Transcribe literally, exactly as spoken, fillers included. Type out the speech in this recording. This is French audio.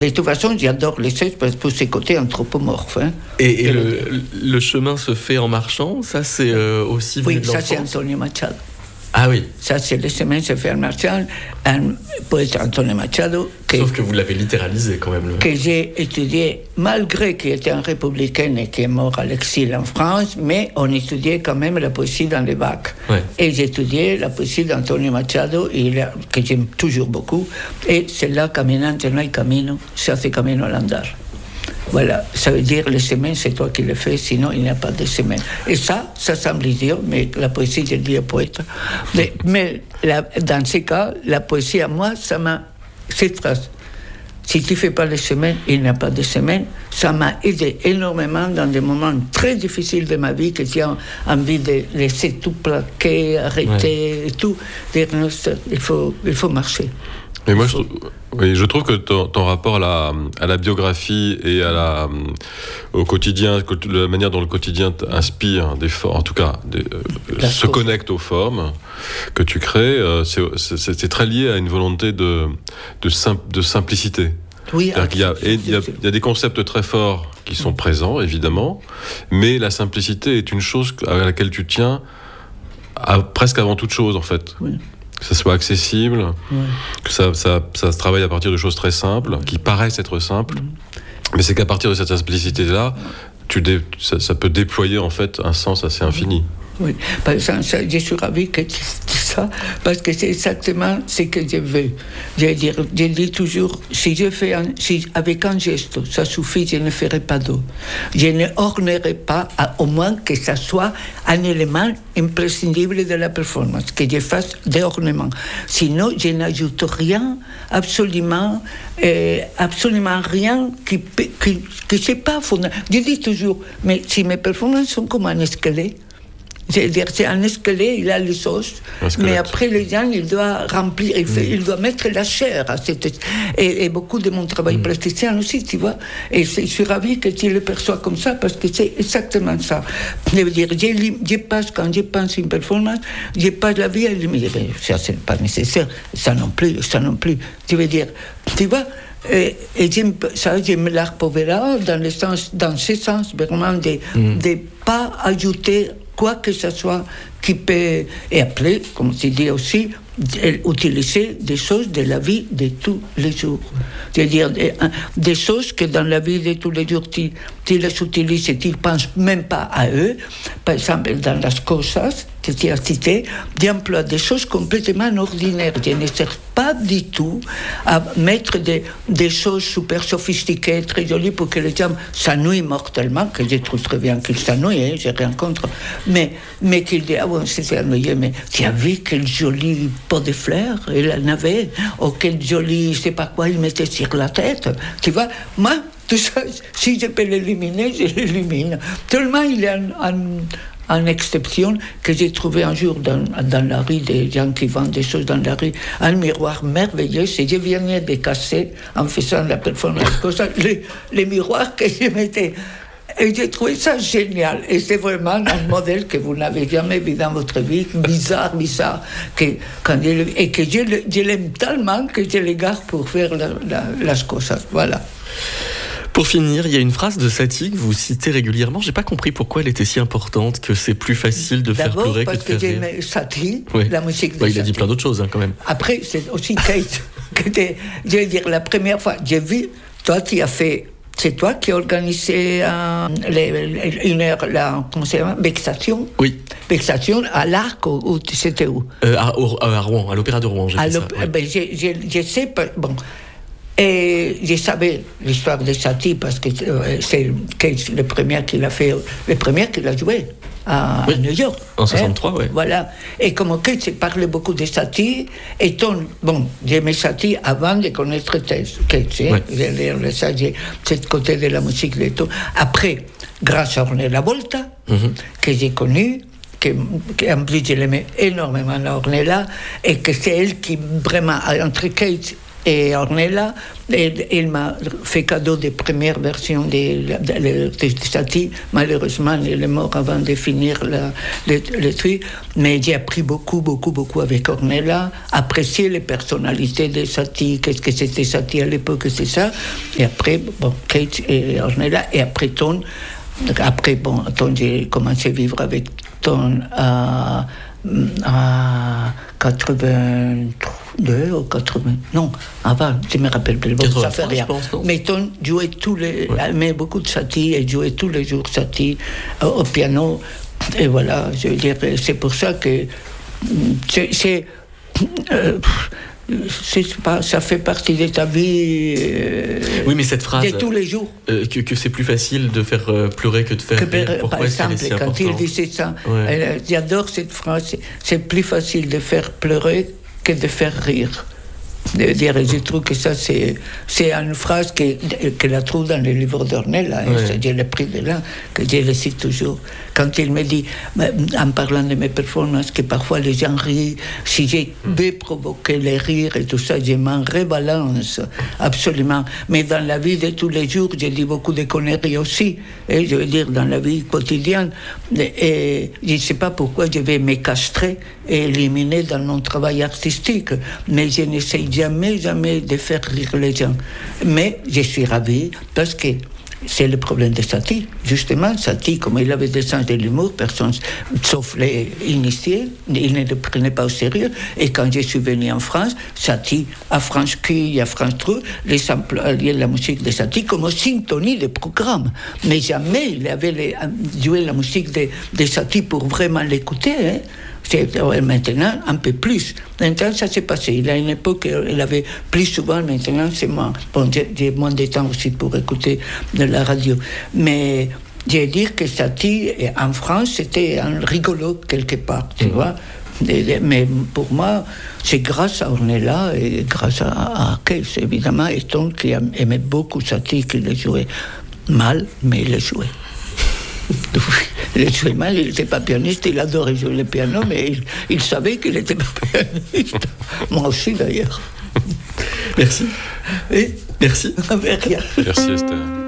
De toute façon, j'adore les seize pour ses côtés anthropomorphes. Hein. Et, et le, le chemin se fait en marchant, ça c'est euh, aussi... Oui, ça c'est Antonio Machado. Ah oui. Ça, c'est le chemin se fait en marchant. Un poète Antonio Machado. Que, Sauf que vous l'avez littéralisé quand même. Le... Que j'ai étudié, malgré qu'il était un républicain et qu'il est mort à l'exil en France, mais on étudiait quand même la poésie dans les bacs. Ouais. Et j'ai étudié la poésie d'Antonio Machado, il a, que j'aime toujours beaucoup. Et c'est là, caminante no hay camino, se hace camino al andar. Voilà, ça veut dire le chemin, c'est toi qui le fais, sinon il n'y a pas de chemin. Et ça, ça semble idiot, mais la poésie, je le dis au poète. Mais, mais la, dans ces cas, la poésie, à moi, ça m'a... Cette phrase, si tu ne fais pas le chemin, il n'y a pas de chemin, ça m'a aidé énormément dans des moments très difficiles de ma vie, que j'ai envie de laisser tout plaquer, arrêter, ouais. et tout. Dire, non, il faut, il faut marcher. Mais moi, je, oui, je trouve que ton, ton rapport à la, à la biographie et à la, au quotidien, la manière dont le quotidien inspire des formes, en tout cas, des, euh, se connecte aux formes que tu crées, euh, c'est, c'est, c'est très lié à une volonté de, de, sim, de simplicité. Oui, il y a, il y a, il y a des concepts très forts qui sont présents, évidemment, mais la simplicité est une chose à laquelle tu tiens à, presque avant toute chose, en fait. Oui. Que ça soit accessible, ouais. que ça, ça, ça se travaille à partir de choses très simples, qui paraissent être simples, mmh. mais c'est qu'à partir de cette simplicité-là, tu dé, ça, ça peut déployer en fait un sens assez infini. Oui, par exemple, je suis ravi que tu dis ça, parce que c'est exactement ce que je veux. Je, dire, je dis toujours, si je fais un, si avec un geste, ça suffit, je ne ferai pas d'autre. Je ne ornerai pas, à, au moins que ça soit un élément imprescindible de la performance, que je fasse des ornements. Sinon, je n'ajoute rien, absolument, euh, absolument rien qui qui, qui c'est pas fondamental. Je dis toujours, mais si mes performances sont comme un escalier, c'est-à-dire, c'est un escalier, il a les os, mais après, les gens, il doit remplir, il, fait, mmh. il doit mettre la chair à cette... Et, et beaucoup de mon travail mmh. plasticien aussi, tu vois. Et je suis ravie que tu le perçois comme ça, parce que c'est exactement ça. Je veux dire, je, je passe, quand je pense une performance, je passe la vie à éliminer. Ça, c'est pas nécessaire. Ça non plus, ça non plus. Tu veux dire, tu vois, et, et j'aime, ça, j'aime l'art povera dans le sens, dans ce sens, vraiment, de ne mmh. pas ajouter quoi que ce soit qui peut, et après, comme tu dis aussi, utiliser des choses de la vie de tous les jours. C'est-à-dire des, des choses que dans la vie de tous les jours, tu, tu les utilises et tu ne penses même pas à eux. Par exemple, dans las cosas, que tu as cité, d'emploi des choses complètement ordinaires. Je ne cherche pas du tout à mettre des, des choses super sophistiquées, très jolies, pour que les gens s'ennuient mortellement, que je trouve très bien qu'ils s'ennuient, hein, j'ai rien contre, mais, mais qu'ils disent, ah bon, c'est ennuyeux, mais tu as vu quel joli pot de fleurs il en avait, ou quel joli, je sais pas quoi, il mettait sur la tête. Tu vois, moi, tout ça, si je peux l'éliminer, je l'élimine. Tellement il y a un, un en exception, que j'ai trouvé un jour dans, dans la rue, des gens qui vendent des choses dans la rue, un miroir merveilleux, et je venais de casser, en faisant la performance, les, les miroirs que je mettais. Et j'ai trouvé ça génial. Et c'est vraiment un modèle que vous n'avez jamais vu dans votre vie, bizarre, bizarre, que, quand je, et que je, je l'aime tellement que je le garde pour faire la, la, las cosas. Voilà. Pour finir, il y a une phrase de Satie que vous citez régulièrement. J'ai pas compris pourquoi elle était si importante, que c'est plus facile de faire pleurer que de faire rire. D'abord parce que j'aime Satie, oui. la musique de ouais, Satie. Il a dit plein d'autres choses hein, quand même. Après, c'est aussi Kate. que était, je veux dire, la première fois, j'ai vu, toi tu as fait, c'est toi qui as organisé euh, les, une heure, la, comment ça s'appelle, Vexation. Oui. Vexation à l'Arc, ou, ou c'était où euh, à, à Rouen, à l'Opéra de Rouen, j'ai fait ça. Ouais. Ben, je, je, je sais pas, bon... Et je savais l'histoire de Satie parce que c'est le premier qui l'a fait, le premier qui l'a joué à, oui, à New York. En soixante-trois, oui. Voilà. Et comme Kate parlait beaucoup de Satie, et ton, bon, j'aimais Satie avant de connaître Kate. Ouais. J'ai ça, j'ai ce côté de la musique et tout. Après, grâce à Ornella Volta, mm-hmm. que j'ai connu, que, que en plus je l'aimais énormément, Ornella, et que c'est elle qui vraiment, entre Kate Et Ornella, elle, elle m'a fait cadeau des premières versions de, de, de, de Satie. Malheureusement, elle est morte avant de finir la, le, le truc. Mais j'ai appris beaucoup, beaucoup, beaucoup avec Ornella. Apprécier les personnalités de Satie. Qu'est-ce que c'était Satie à l'époque, c'est ça. Et après, bon, Kate et Ornella. Et après Ton. Après, bon, Ton, j'ai commencé à vivre avec Ton à, à quatre-vingt-deux ou quatre-vingts, non, avant, je me rappelle plus, bon, ça fait rien. Pense, mais Ton jouait tous les, ouais. aimait beaucoup de Satie et jouait tous les jours Satie euh, au piano. Et voilà, je veux dire, c'est pour ça que c'est, c'est euh, c'est pas, ça fait partie de ta vie. Euh, oui, mais cette phrase. De tous les jours. Euh, que, que c'est plus facile de faire euh, pleurer que de faire que, rire. Pourquoi par exemple, c'est si quand important? il disait ça, ouais. elle, j'adore cette phrase. C'est, c'est plus facile de faire pleurer que de faire rire. De dire, je trouve que ça, c'est, c'est une phrase que, que la trouve dans le livre d'Ornella. Ouais. Je l'ai pris de là, que je le cite toujours. Quand il me dit, en parlant de mes performances, que parfois les gens rient, si j'ai vais provoquer les rires et tout ça, je m'en rebalance, absolument. Mais dans la vie de tous les jours, je dis beaucoup de conneries aussi. Et je veux dire, dans la vie quotidienne. Et je ne sais pas pourquoi je vais me castrer et éliminer dans mon travail artistique. Mais je n'essaye jamais, jamais de faire rire les gens. Mais je suis ravi parce que c'est le problème de Satie. Justement, Satie, comme il avait des sens de l'humour, personne, sauf les initiés, il ne le prenait pas au sérieux. Et quand je suis venu en France, Satie, à France Q, à France Trou, les employés de la musique de Satie comme syntonie de programme. Mais jamais il avait les, joué la musique de, de Satie pour vraiment l'écouter, hein. C'est, maintenant, un peu plus. Maintenant, ça s'est passé. Il y a une époque, il avait plus souvent, maintenant, c'est moins. Bon, j'ai, j'ai moins de temps aussi pour écouter de la radio. Mais je veux dire que Satie, en France, c'était un rigolo quelque part, tu mmh. vois. Mais pour moi, c'est grâce à Ornella et grâce à, à Kees, évidemment, et Ton qui aimait beaucoup Satie, qui le jouait mal, mais il le jouait. Il jouait mal, il n'était pas pianiste, il adorait jouer le piano, mais il, il savait qu'il n'était pas pianiste. Moi aussi, d'ailleurs. Merci. Et Merci. Avec rien. Merci, Esther.